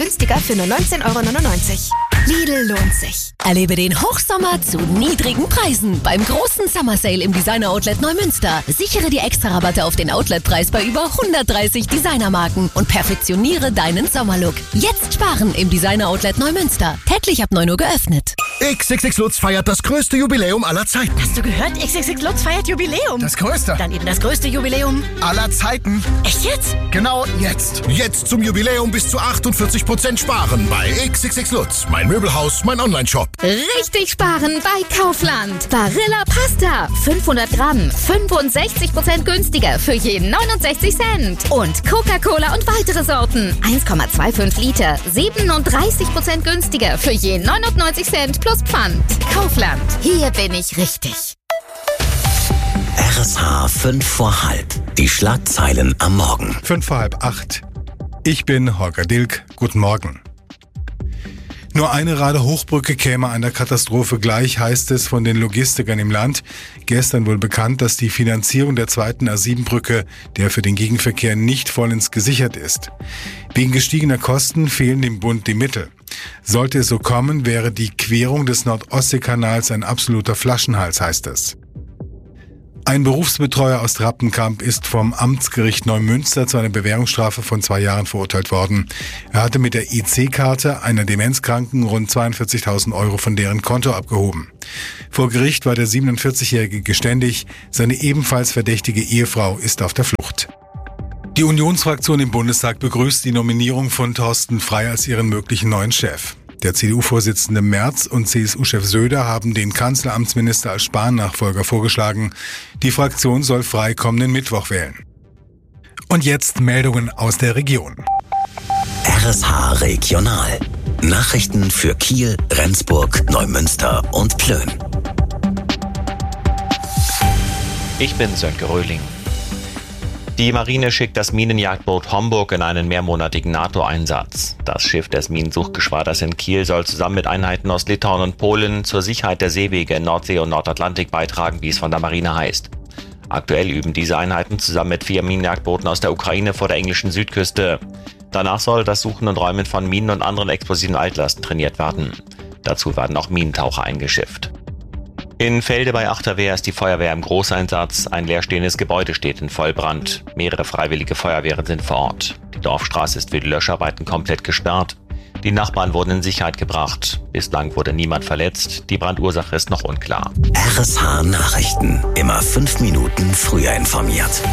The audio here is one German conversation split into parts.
Günstiger für nur 19,99 €. Lidl lohnt sich. Erlebe den Hochsommer zu niedrigen Preisen beim großen Summer Sale im Designer Outlet Neumünster. Sichere die Extra-Rabatte auf den Outletpreis bei über 130 Designermarken und perfektioniere deinen Sommerlook. Jetzt sparen im Designer Outlet Neumünster. Täglich ab 9 Uhr geöffnet. XXX Lutz feiert das größte Jubiläum aller Zeiten. Hast du gehört? XXX Lutz feiert Jubiläum. Das größte. Dann eben das größte Jubiläum aller Zeiten. Echt jetzt? Genau jetzt. Jetzt zum Jubiläum bis zu 48% sparen bei XXX Lutz. Mein Möbelhaus, mein Online-Shop. Richtig sparen bei Kaufland. Barilla Pasta. 500 Gramm. 65% günstiger für je 69 Cent. Und Coca-Cola und weitere Sorten. 1,25 Liter. 37% günstiger für je 99 Cent plus Pfand. Kaufland. Hier bin ich richtig. RSH 5 vor halb. Die Schlagzeilen am Morgen. 5 vor halb 8. Ich bin Holger Dilk. Guten Morgen. Nur eine Rade-Hochbrücke käme einer Katastrophe gleich, heißt es von den Logistikern im Land. Gestern wurde bekannt, dass die Finanzierung der zweiten A7-Brücke, der für den Gegenverkehr nicht vollends gesichert ist. Wegen gestiegener Kosten fehlen dem Bund die Mittel. Sollte es so kommen, wäre die Querung des Nord-Ostsee-Kanals ein absoluter Flaschenhals, heißt es. Ein Berufsbetreuer aus Rappenkamp ist vom Amtsgericht Neumünster zu einer Bewährungsstrafe von 2 Jahren verurteilt worden. Er hatte mit der EC-Karte einer Demenzkranken rund 42.000 € von deren Konto abgehoben. Vor Gericht war der 47-Jährige geständig, seine ebenfalls verdächtige Ehefrau ist auf der Flucht. Die Unionsfraktion im Bundestag begrüßt die Nominierung von Thorsten Frey als ihren möglichen neuen Chef. Der CDU-Vorsitzende Merz und CSU-Chef Söder haben den Kanzleramtsminister als Spahn-Nachfolger vorgeschlagen. Die Fraktion soll Frey kommenden Mittwoch wählen. Und jetzt Meldungen aus der Region. RSH Regional. Nachrichten für Kiel, Rendsburg, Neumünster und Plön. Ich bin Sönke Röhling. Die Marine schickt das Minenjagdboot Homburg in einen mehrmonatigen NATO-Einsatz. Das Schiff des Minensuchgeschwaders in Kiel soll zusammen mit Einheiten aus Litauen und Polen zur Sicherheit der Seewege in Nordsee und Nordatlantik beitragen, wie es von der Marine heißt. Aktuell üben diese Einheiten zusammen mit 4 Minenjagdbooten aus der Ukraine vor der englischen Südküste. Danach soll das Suchen und Räumen von Minen und anderen explosiven Altlasten trainiert werden. Dazu werden auch Minentaucher eingeschifft. In Felde bei Achterwehr ist die Feuerwehr im Großeinsatz. Ein leerstehendes Gebäude steht in Vollbrand. Mehrere freiwillige Feuerwehren sind vor Ort. Die Dorfstraße ist für die Löscharbeiten komplett gesperrt. Die Nachbarn wurden in Sicherheit gebracht. Bislang wurde niemand verletzt. Die Brandursache ist noch unklar. RSH Nachrichten. Immer 5 Minuten früher informiert.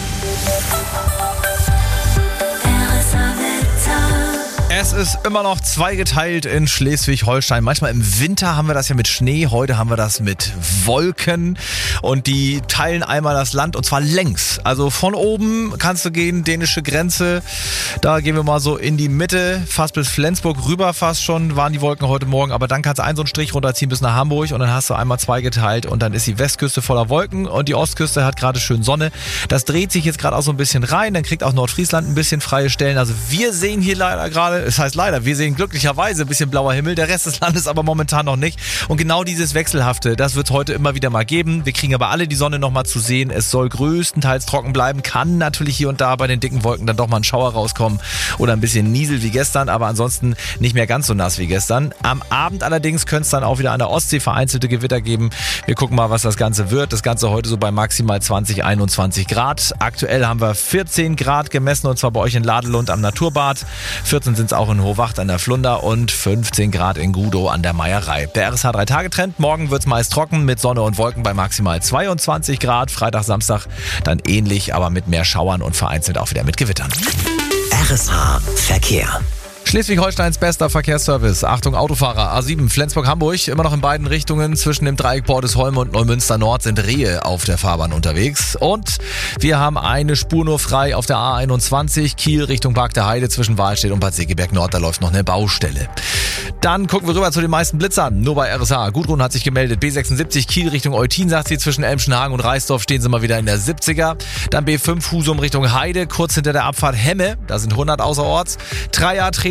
Es ist immer noch zweigeteilt in Schleswig-Holstein. Manchmal im Winter haben wir das ja mit Schnee, heute haben wir das mit Wolken und die teilen einmal das Land und zwar längs. Also von oben kannst du gehen, dänische Grenze, da gehen wir mal so in die Mitte, fast bis Flensburg rüber fast schon, waren die Wolken heute Morgen, aber dann kannst du einen so einen Strich runterziehen bis nach Hamburg und dann hast du einmal zweigeteilt und dann ist die Westküste voller Wolken und die Ostküste hat gerade schön Sonne. Das dreht sich jetzt gerade auch so ein bisschen rein, dann kriegt auch Nordfriesland ein bisschen freie Stellen. Also wir sehen hier leider gerade, das heißt leider, wir sehen glücklicherweise ein bisschen blauer Himmel, der Rest des Landes aber momentan noch nicht. Und genau dieses Wechselhafte, das wird es heute immer wieder mal geben. Wir kriegen aber alle die Sonne noch mal zu sehen. Es soll größtenteils trocken bleiben, kann natürlich hier und da bei den dicken Wolken dann doch mal ein Schauer rauskommen oder ein bisschen Niesel wie gestern, aber ansonsten nicht mehr ganz so nass wie gestern. Am Abend allerdings könnte es dann auch wieder an der Ostsee vereinzelte Gewitter geben. Wir gucken mal, was das Ganze wird. Das Ganze heute so bei maximal 20, 21 Grad. Aktuell haben wir 14 Grad gemessen und zwar bei euch in Ladelund am Naturbad. 14 sind es auch in Hohwacht an der Flunder und 15 Grad in Gudow an der Meierei. Der RSH 3-Tage-Trend. Morgen wird es meist trocken mit Sonne und Wolken bei maximal 22 Grad. Freitag, Samstag dann ähnlich, aber mit mehr Schauern und vereinzelt auch wieder mit Gewittern. RSH Verkehr. Schleswig-Holsteins bester Verkehrsservice. Achtung Autofahrer, A7 Flensburg-Hamburg, immer noch in beiden Richtungen. Zwischen dem Dreieck Bordesholm und Neumünster Nord sind Rehe auf der Fahrbahn unterwegs. Und wir haben eine Spur nur frei auf der A21 Kiel Richtung Park der Heide zwischen Wahlstedt und Bad Segeberg Nord. Da läuft noch eine Baustelle. Dann gucken wir rüber zu den meisten Blitzern. Nur bei RSH. Gudrun hat sich gemeldet. B76 Kiel Richtung Eutin, sagt sie. Zwischen Elmschenhagen und Reisdorf stehen sie mal wieder in der 70er. Dann B5 Husum Richtung Heide, kurz hinter der Abfahrt Hemme. Da sind 100 außerorts. 3A Träne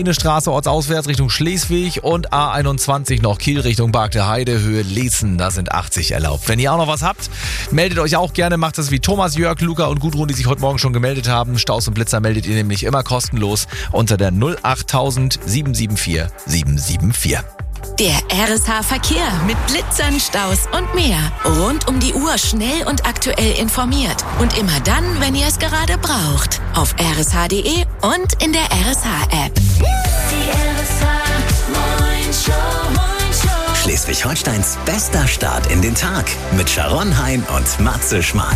Straße ortsauswärts Richtung Schleswig und A21 noch Kiel Richtung Barkte Heide, Höhe Leetzen, da sind 80 erlaubt. Wenn ihr auch noch was habt, meldet euch auch gerne, macht das wie Thomas, Jörg, Luca und Gudrun, die sich heute Morgen schon gemeldet haben. Staus und Blitzer meldet ihr nämlich immer kostenlos unter der 08000 774 774. Der RSH Verkehr mit Blitzern, Staus und mehr. Rund um die Uhr schnell und aktuell informiert. Und immer dann, wenn ihr es gerade braucht. Auf rsh.de und in der RSH-App. Die RSH Morning Show. Schleswig-Holsteins bester Start in den Tag mit Sharon Hein und Matze Schmark.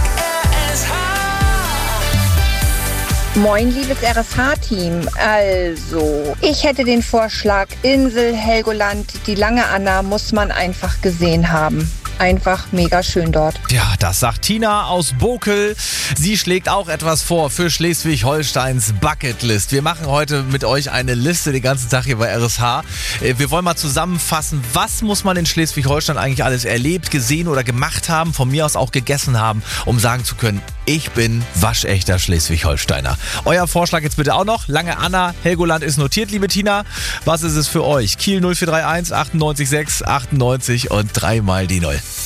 Moin, liebes RSH-Team. Also, ich hätte den Vorschlag, Insel, Helgoland, die Lange Anna muss man einfach gesehen haben. Einfach mega schön dort. Ja, das sagt Tina aus Bokel. Sie schlägt auch etwas vor für Schleswig-Holsteins Bucketlist. Wir machen heute mit euch eine Liste den ganzen Tag hier bei RSH. Wir wollen mal zusammenfassen, was muss man in Schleswig-Holstein eigentlich alles erlebt, gesehen oder gemacht haben, von mir aus auch gegessen haben, um sagen zu können, ich bin waschechter Schleswig-Holsteiner. Euer Vorschlag jetzt bitte auch noch. Lange Anna, Helgoland ist notiert, liebe Tina. Was ist es für euch? Kiel 0431 98 6 98 und 3 mal die 0.